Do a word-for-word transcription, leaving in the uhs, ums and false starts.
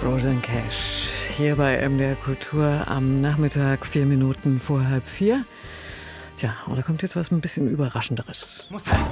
Rosanne Cash, hier bei M D R Kultur am Nachmittag, vier Minuten vor halb vier. Tja, und da kommt jetzt was ein bisschen Überraschenderes. Muss halt